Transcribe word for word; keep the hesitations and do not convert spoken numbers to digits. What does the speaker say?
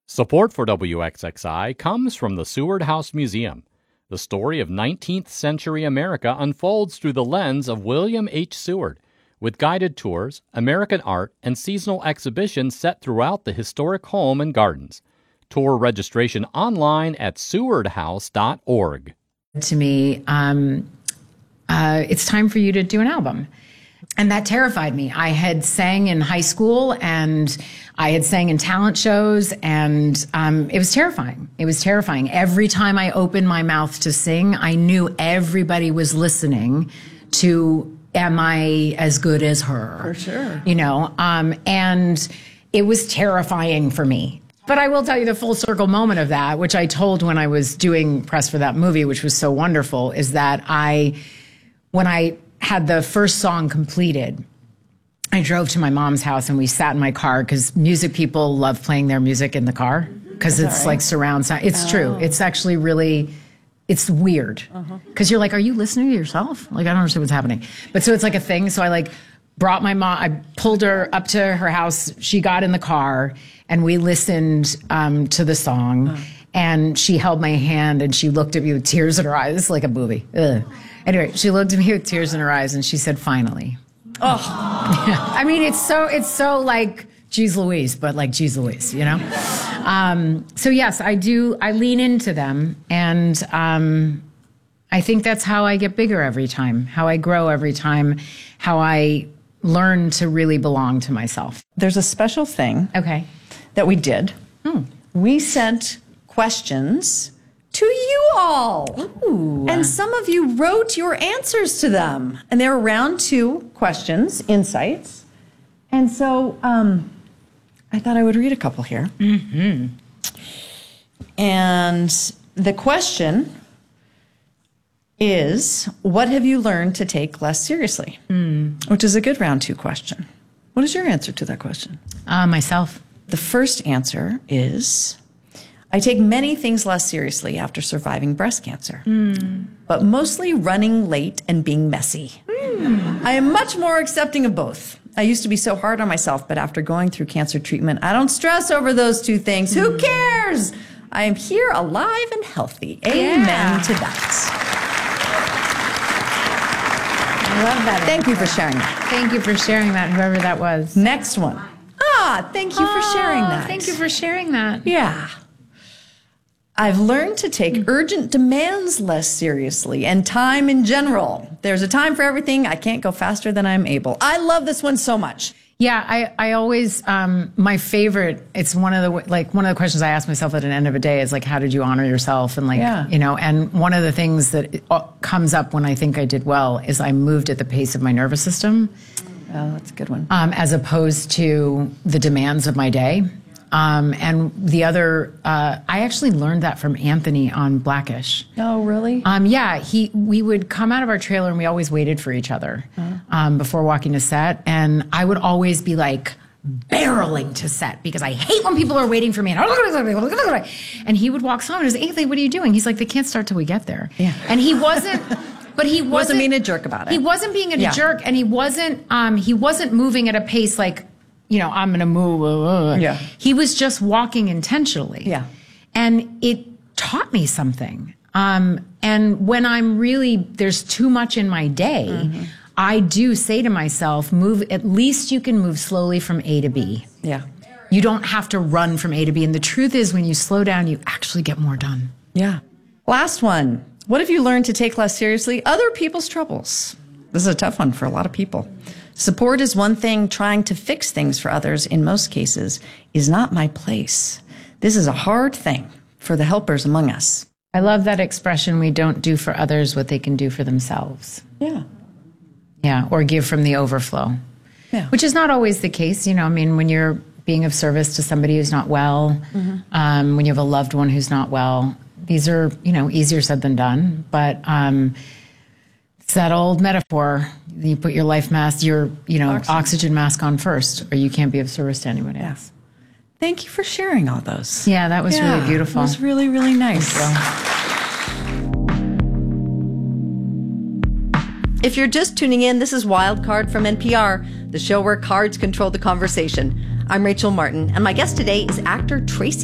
Support for W X X I comes from the Seward House Museum. The story of nineteenth century America unfolds through the lens of William H. Seward, with guided tours, American art, and seasonal exhibitions set throughout the historic home and gardens. Tour registration online at seward house dot org. To me, um, uh, it's time for you to do an album. And that terrified me. I had sang in high school and I had sang in talent shows, and um, it was terrifying. It was terrifying. Every time I opened my mouth to sing, I knew everybody was listening to, am I as good as her? For sure. You know, um, and it was terrifying for me. But I will tell you the full circle moment of that, which I told when I was doing press for that movie, which was so wonderful, is that I, when I had the first song completed, I drove to my mom's house and we sat in my car, because music people love playing their music in the car because it's right? like surround sound. It's oh. true. It's actually really, it's weird because uh-huh. you're like, are you listening to yourself? Like, I don't understand what's happening. But so it's like a thing. So I like brought my mom, I pulled her up to her house. She got in the car and we listened um, to the song. Uh-huh. And she held my hand and she looked at me with tears in her eyes. It's like a movie. Ugh. Anyway, she looked at me with tears in her eyes and she said, finally. Oh, I mean, it's so, it's so like, geez Louise, but like, geez Louise, you know? Um, so yes, I do, I lean into them. And um, I think that's how I get bigger every time, how I grow every time, how I learn to really belong to myself. There's a special thing okay. that we did. Hmm. We sent questions to you all. Ooh. And some of you wrote your answers to them. And they were round two questions, insights. And so um, I thought I would read a couple here. Mm-hmm. And the question is, what have you learned to take less seriously? Mm. Which is a good round two question. What is your answer to that question? Uh, myself. The first answer is, I take many things less seriously after surviving breast cancer, mm. but mostly running late and being messy. Mm. I am much more accepting of both. I used to be so hard on myself, but after going through cancer treatment, I don't stress over those two things. Mm. Who cares? I am here alive and healthy. Amen yeah. to that. I love that. Thank you for sharing that. Thank you for sharing that, whoever that was. Next one. Ah, thank you oh, for sharing that. Thank you for sharing that. Yeah. I've learned to take urgent demands less seriously and time in general. There's a time for everything. I can't go faster than I'm able. I love this one so much. Yeah, I, I always, um, my favorite, it's one of the, like, one of the questions I ask myself at an end of a day is like, how did you honor yourself? And like, yeah. you know, and one of the things that comes up when I think I did well is I moved at the pace of my nervous system. Oh, that's a good one. Um, as opposed to the demands of my day. Um, and the other, uh, I actually learned that from Anthony on Blackish. Oh, really? Um, yeah, he, we would come out of our trailer and we always waited for each other, uh-huh. um, before walking to set. And I would always be like barreling to set because I hate when people are waiting for me. And, and he would walk home and say, Anthony, what are you doing? He's like, they can't start till we get there. Yeah. And he wasn't, but he wasn't, wasn't being a jerk about it. He wasn't being a yeah. jerk, and he wasn't, um, he wasn't moving at a pace like, you know, I'm going to move. Uh, yeah. He was just walking intentionally. Yeah. And it taught me something. Um, and when I'm really, there's too much in my day, mm-hmm. I do say to myself, move, at least you can move slowly from A to B. Yeah. You don't have to run from A to B. And the truth is, when you slow down, you actually get more done. Yeah. Last one. What have you learned to take less seriously? Other people's troubles. This is a tough one for a lot of people. Support is one thing. Trying to fix things for others, in most cases, is not my place. This is a hard thing for the helpers among us. I love that expression, we don't do for others what they can do for themselves. Yeah. Yeah, or give from the overflow. Yeah. Which is not always the case. You know, I mean, when you're being of service to somebody who's not well, mm-hmm. um, when you have a loved one who's not well, these are, you know, easier said than done. But um, it's that old metaphor. You put your life mask, your, you know, oxygen. oxygen mask on first, or you can't be of service to anybody yeah. else. Thank you for sharing all those. Yeah, that was yeah, really beautiful. It was really, really nice. If you're just tuning in, this is Wild Card from N P R, the show where cards control the conversation. I'm Rachel Martin, and my guest today is actor Tracy